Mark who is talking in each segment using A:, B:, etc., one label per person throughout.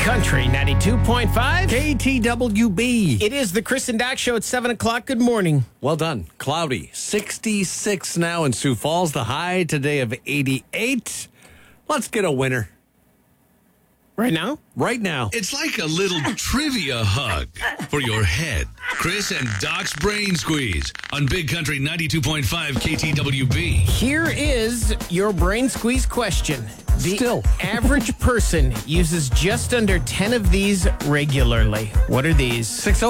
A: Country 92.5
B: KTWB.
A: It is the Chris and Doc Show at 7 o'clock. Good morning.
B: Well done. Cloudy. 66 now in Sioux Falls. The high today of 88. Let's get a winner.
A: Right now?
B: Right now.
C: It's like a little trivia hug for your head. Chris and Doc's Brain Squeeze on Big Country 92.5 KTWB.
A: Here is your brain squeeze question. The
B: Still.
A: average person uses just under 10 of these regularly. What are these?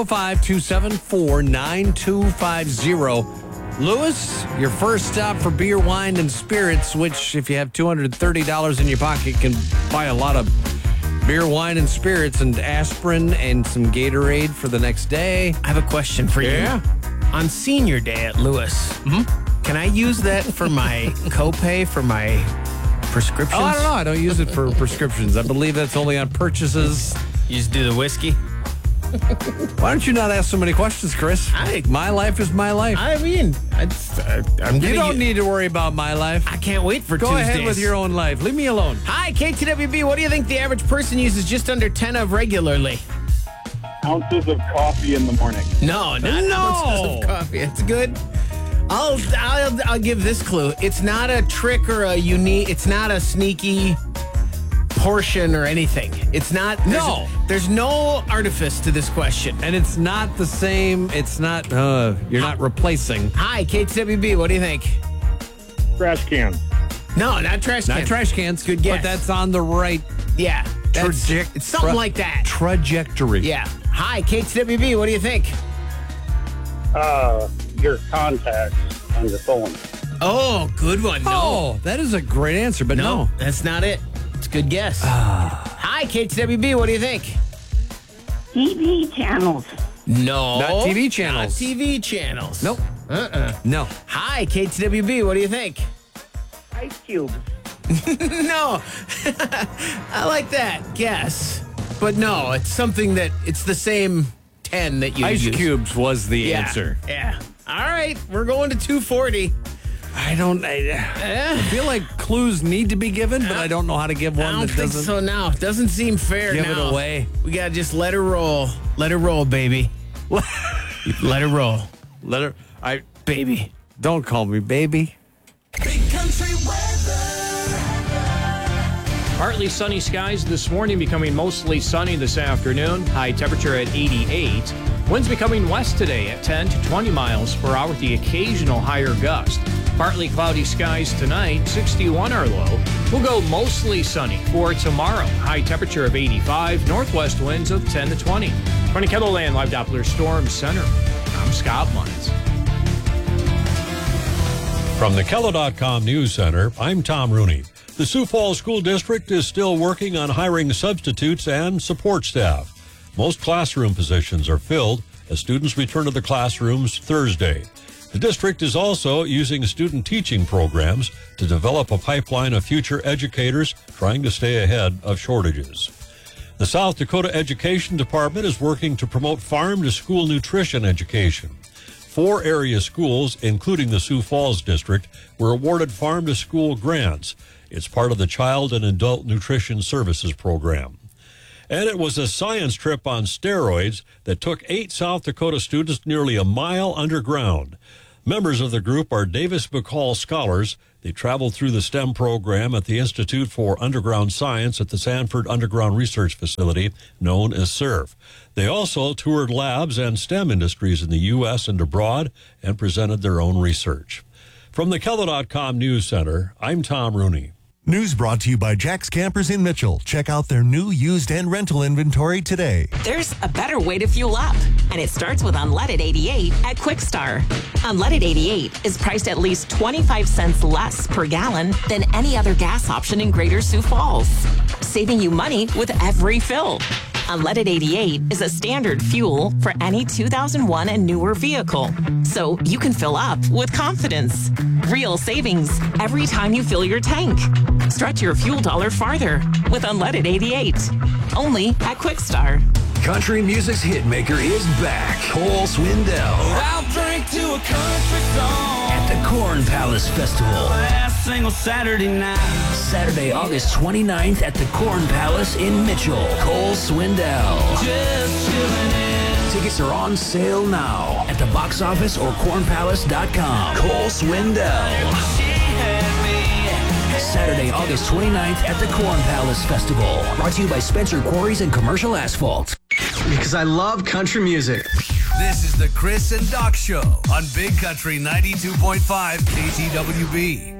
B: 605-274-9250. Lewis, your first stop for beer, wine, and spirits, which if you have $230 in your pocket can buy a lot of beer, wine, and spirits, and aspirin and some Gatorade for the next day.
A: I have a question for you.
B: Yeah?
A: On senior day at Lewis, can I use that for my copay for my prescriptions?
B: Oh, I don't know. I don't use it for prescriptions. I believe that's only on purchases.
A: You just do the whiskey?
B: Why don't you not ask so many questions, Chris? My life is my life.
A: I mean, I'm
B: You don't need to worry about my life.
A: I can't wait for
B: Go
A: Tuesdays.
B: ahead with your own life. Leave me alone.
A: Hi, KTWB. What do you think the average person uses just under 10 of regularly?
D: Ounces of coffee in the morning.
A: No, not ounces of coffee. It's good. I'll give this clue. It's not a trick or a unique. It's not a sneaky portion or anything. It's not. There's no artifice to this question.
B: And it's not the same. It's not. You're not replacing.
A: Hi, KTWB. What do you think?
D: Trash can.
A: No, not trash cans.
B: Not trash cans.
A: Good guess.
B: But that's on the right.
A: Yeah. It's something like that.
B: Trajectory.
A: Yeah. Hi, KTWB. What do you think?
D: Your contacts on your phone.
A: Oh, good one. No.
B: Oh, that is a great answer, but no.
A: That's not it. It's a good guess. Hi, KTWB. What do you think?
E: TV channels.
A: No.
B: Not TV channels.
A: Not TV channels.
B: Nope. No.
A: Hi, KTWB. What do you think?
E: Ice cubes.
A: No. I like that guess. But no, it's something that it's the same 10 that you
B: Ice
A: use.
B: cubes was the answer.
A: Yeah. All right. We're going to 240.
B: I feel like clues need to be given, but I don't know how to give one
A: I don't
B: that
A: think
B: doesn't
A: so now. It doesn't seem fair
B: give
A: now.
B: it away.
A: We got to just let her roll. Let her roll, baby. Let her roll.
B: Baby. Don't call me baby.
F: Big Country weather.
G: Partly sunny skies this morning, becoming mostly sunny this afternoon. High temperature at 88. Winds becoming west today at 10 to 20 miles per hour with the occasional higher gust. Partly cloudy skies tonight, 61 our low. We'll go mostly sunny for tomorrow. High temperature of 85, northwest winds of 10 to 20. From the Kettleland Live Doppler Storm Center, I'm Scott Munz.
H: From the Keller.com News Center, I'm Tom Rooney. The Sioux Falls School District is still working on hiring substitutes and support staff. Most classroom positions are filled as students return to the classrooms Thursday. The district is also using student teaching programs to develop a pipeline of future educators trying to stay ahead of shortages. The South Dakota Education Department is working to promote farm-to-school nutrition education. 4 area schools, including the Sioux Falls District, were awarded farm-to-school grants. It's part of the Child and Adult Nutrition Services program. And it was a science trip on steroids that took 8 South Dakota students nearly a mile underground. Members of the group are Davis McCall scholars. They traveled through the STEM program at the Institute for Underground Science at the Sanford Underground Research Facility, known as SURF. They also toured labs and STEM industries in the U.S. and abroad and presented their own research. From the Keller.com News Center, I'm Tom Rooney.
I: News brought to you by Jack's Campers in Mitchell. Check out their new, used, and rental inventory today.
J: There's a better way to fuel up, and it starts with Unleaded 88 at Quickstar. Unleaded 88 is priced at least 25 cents less per gallon than any other gas option in Greater Sioux Falls, saving you money with every fill. Unleaded 88 is a standard fuel for any 2001 and newer vehicle, so you can fill up with confidence. Real savings every time you fill your tank. Stretch your fuel dollar farther with Unleaded 88. Only at Quickstar.
K: Country music's hitmaker is back. Cole Swindell.
F: I'll drink to a country song
K: At the Corn Palace Festival.
F: last single Saturday night.
K: Saturday, August 29th at the Corn Palace in Mitchell. Cole Swindell.
F: Just chilling in.
K: Tickets are on sale now at the box office or cornpalace.com. Cole Swindell. Saturday, August 29th at the Corn Palace Festival. Brought to you by Spencer Quarries and Commercial Asphalt.
L: Because I love country music.
C: This is the Chris and Doc Show on Big Country 92.5 KTWB.